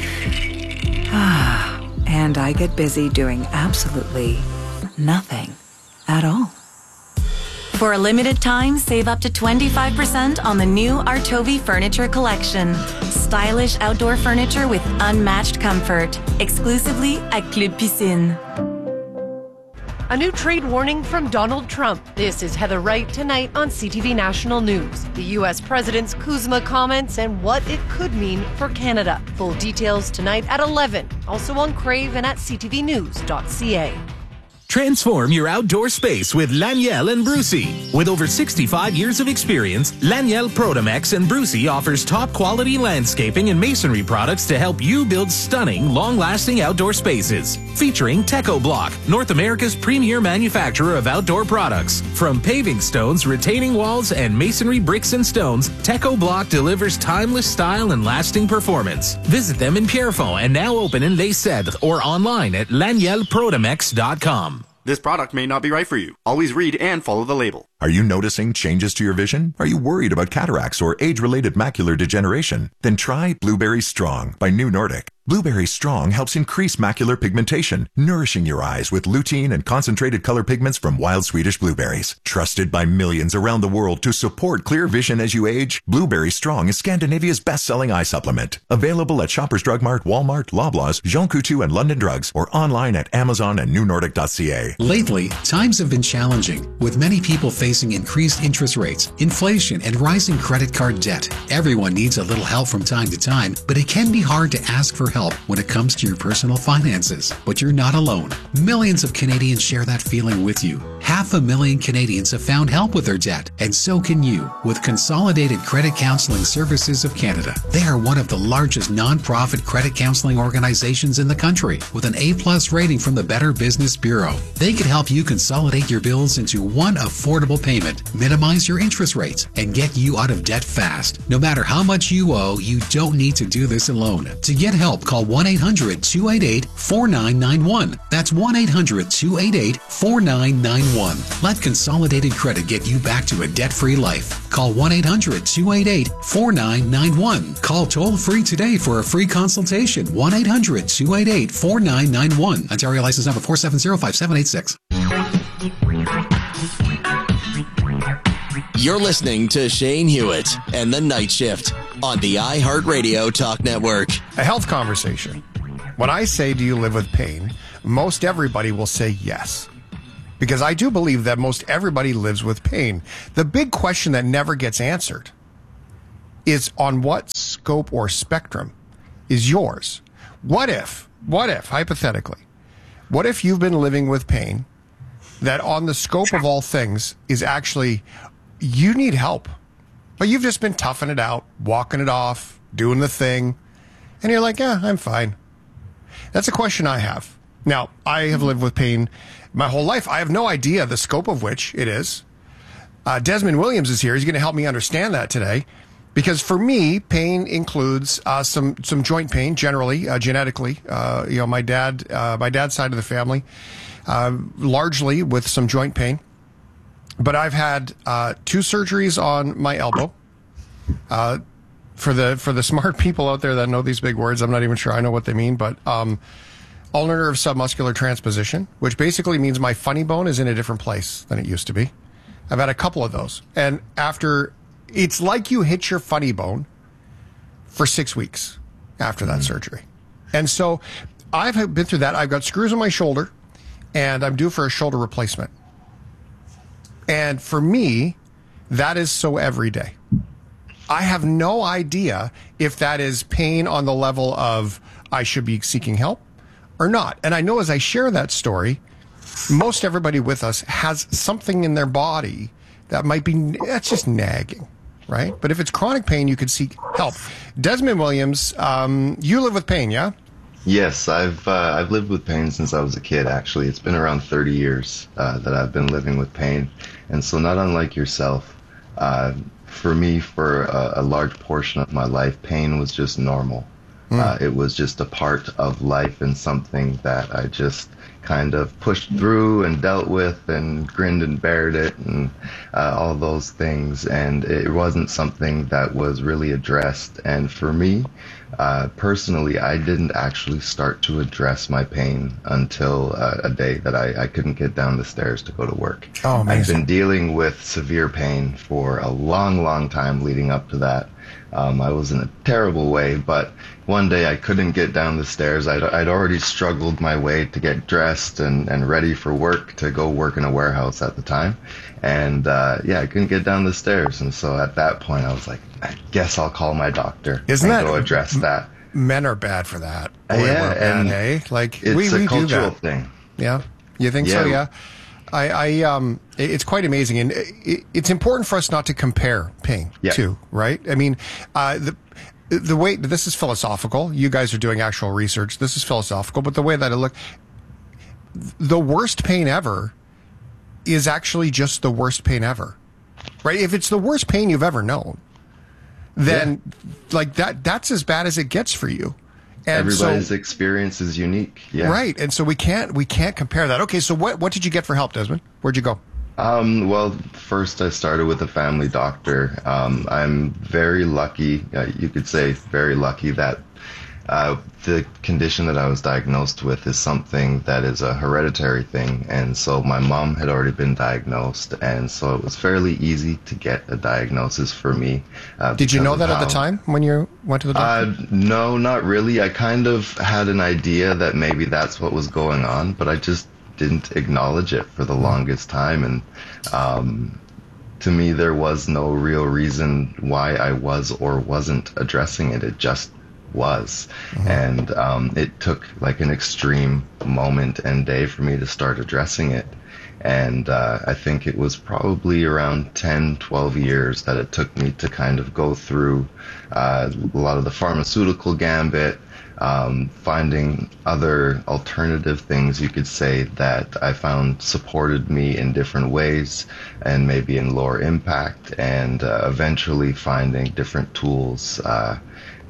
[SPEAKER 11] Ah, and I get busy doing absolutely nothing at all.
[SPEAKER 21] For a limited time, save up to twenty-five percent on the new Artovi Furniture Collection. Stylish outdoor furniture with unmatched comfort. Exclusively at Club Piscine.
[SPEAKER 12] A new trade warning from Donald Trump. This is Heather Wright tonight on C T V National News. The U S President's Kuzma comments and what it could mean for Canada. Full details tonight at eleven. Also on Crave and at c t v news dot c a.
[SPEAKER 13] Transform your outdoor space with Laniel and Brucey. With over sixty-five years of experience, Laniel Protomex and Brucey offers top-quality landscaping and masonry products to help you build stunning, long-lasting outdoor spaces. Featuring Teco Block, North America's premier manufacturer of outdoor products. From paving stones, retaining walls, and masonry bricks and stones, Teco Block delivers timeless style and lasting performance. Visit them in Pierrefonds and now open in Les Cèdres or online at laniel protomex dot com.
[SPEAKER 14] This product may not be right for you. Always read and follow the label.
[SPEAKER 28] Are you noticing changes to your vision? Are you worried about cataracts or age-related macular degeneration? Then try Blueberry Strong by New Nordic. Blueberry Strong helps increase macular pigmentation, nourishing your eyes with lutein and concentrated color pigments from wild Swedish blueberries. Trusted by millions around the world to support clear vision as you age, Blueberry Strong is Scandinavia's best-selling eye supplement. Available at Shoppers Drug Mart, Walmart, Loblaws, Jean Coutu, and London Drugs, or online at Amazon and new nordic dot c a.
[SPEAKER 29] Lately, times have been challenging, with many people facing increased interest rates, inflation, and rising credit card debt. Everyone needs a little help from time to time, but it can be hard to ask for help when it comes to your personal finances. But you're not alone. Millions of Canadians share that feeling with you. Half a million Canadians have found help with their debt, and so can you with Consolidated Credit Counseling Services of Canada. They are one of the largest non-profit credit counseling organizations in the country, with an A-plus rating from the Better Business Bureau. They can help you consolidate your bills into one affordable payment, minimize your interest rates, and get you out of debt fast. No matter how much you owe, you don't need to do this alone. To get help, help, call one eight hundred two eight eight four nine nine one. That's one eight hundred two eight eight four nine nine one. Let Consolidated Credit get you back to a debt-free life. Call one eight hundred two eight eight four nine nine one. Call toll-free today for a free consultation. one eight hundred two eight eight four nine nine one. Ontario license number four seven zero five seven eight six.
[SPEAKER 1] You're listening to Shane Hewitt and the Night Shift on the iHeartRadio Talk Network.
[SPEAKER 2] A health conversation. When I say, do you live with pain, most everybody will say yes. Because I do believe that most everybody lives with pain. The big question that never gets answered is on what scope or spectrum is yours? What if, what if, hypothetically, what if you've been living with pain that on the scope of all things is actually you need help, but you've just been toughing it out, walking it off, doing the thing, and you're like, yeah, I'm fine. That's a question I have. Now, I have lived with pain my whole life. I have no idea the scope of which it is. Uh, Desmond Williams is here. He's going to help me understand that today, because for me, pain includes uh, some some joint pain, generally, uh, genetically. Uh, you know, my dad, uh, my dad's side of the family, uh, largely with some joint pain. But I've had uh, two surgeries on my elbow. Uh, for the for the smart people out there that know these big words, I'm not even sure I know what they mean, but um, ulnar nerve submuscular transposition, which basically means my funny bone is in a different place than it used to be. I've had a couple of those. And after, it's like you hit your funny bone for six weeks after that mm-hmm. surgery. And so I've been through that. I've got screws on my shoulder, and I'm due for a shoulder replacement. And for me, that is so every day. I have no idea if that is pain on the level of I should be seeking help or not. And I know as I share that story, most everybody with us has something in their body that might be, that's just nagging, right? But if it's chronic pain, you could seek help. Desmond Williams, um, you live with pain, yeah?
[SPEAKER 4] Yes, I've uh, I've lived with pain since I was a kid, actually. It's been around thirty years uh, that I've been living with pain. And so not unlike yourself, uh, for me, for a, a large portion of my life, pain was just normal. Mm. Uh, it was just a part of life and something that I just kind of pushed through and dealt with and grinned and bared it and uh, all those things. And it wasn't something that was really addressed. And for me, uh, personally, I didn't actually start to address my pain until uh, a day that I, I couldn't get down the stairs to go to work.
[SPEAKER 2] Oh, amazing.
[SPEAKER 4] I've been dealing with severe pain for a long, long time leading up to that. Um, I was in a terrible way, but one day I couldn't get down the stairs. I'd, I'd already struggled my way to get dressed and, and ready for work, to go work in a warehouse at the time. And uh, yeah, I couldn't get down the stairs. And so at that point, I was like, I guess I'll call my doctor
[SPEAKER 2] Isn't
[SPEAKER 4] and
[SPEAKER 2] that,
[SPEAKER 4] go address that.
[SPEAKER 2] Men are bad for that.
[SPEAKER 4] Uh,
[SPEAKER 2] Boy,
[SPEAKER 4] yeah,
[SPEAKER 2] we're bad,
[SPEAKER 4] and
[SPEAKER 2] eh? Like,
[SPEAKER 4] it's
[SPEAKER 2] we,
[SPEAKER 4] a
[SPEAKER 2] we
[SPEAKER 4] cultural
[SPEAKER 2] do that.
[SPEAKER 4] thing.
[SPEAKER 2] Yeah? You think
[SPEAKER 4] yeah.
[SPEAKER 2] so? Yeah. I, I um, it's quite amazing, and it, it's important for us not to compare pain
[SPEAKER 4] yeah.
[SPEAKER 2] too, right? I mean, uh, the the way this is philosophical. You guys are doing actual research. This is philosophical, but the way that I look, the worst pain ever is actually just the worst pain ever, right? If it's the worst pain you've ever known, then yeah. like that, that's as bad as it gets for you. And
[SPEAKER 4] everybody's
[SPEAKER 2] so,
[SPEAKER 4] experience is unique. Yeah.
[SPEAKER 2] Right. And so we can't we can't compare that. Okay, so what what did you get for help, Desmond? Where'd you go?
[SPEAKER 4] Um, well, first I started with a family doctor. Um, I'm very lucky, uh, you could say very lucky, that uh, the condition that I was diagnosed with is something that is a hereditary thing. And so my mom had already been diagnosed, and so it was fairly easy to get a diagnosis for me. Uh,
[SPEAKER 2] Did you know that how, at the time when you went to the doctor?
[SPEAKER 4] Uh, no, not really. I kind of had an idea that maybe that's what was going on, but I just didn't acknowledge it for the longest time. And um, to me, there was no real reason why I was or wasn't addressing it. It just was. Mm-hmm. And um, it took like an extreme moment and day for me to start addressing it. And uh, I think it was probably around ten, twelve years that it took me to kind of go through uh, a lot of the pharmaceutical gambit, um, finding other alternative things, you could say, that I found supported me in different ways and maybe in lower impact, and uh, eventually finding different tools uh,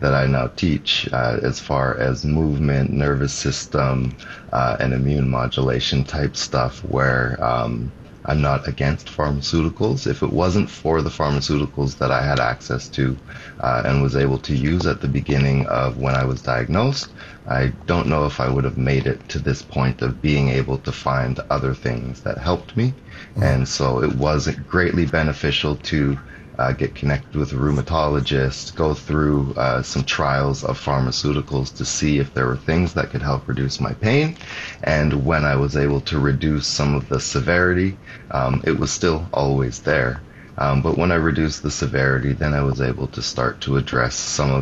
[SPEAKER 4] that I now teach uh, as far as movement, nervous system, uh, and immune modulation type stuff, where um, I'm not against pharmaceuticals. If it wasn't for the pharmaceuticals that I had access to uh, and was able to use at the beginning of when I was diagnosed, I don't know if I would have made it to this point of being able to find other things that helped me. Mm-hmm. And so it was greatly beneficial to uh, get connected with a rheumatologist, go through uh, some trials of pharmaceuticals to see if there were things that could help reduce my pain. And when I was able to reduce some of the severity, um, it was still always there. Um, but when I reduced the severity, then I was able to start to address some of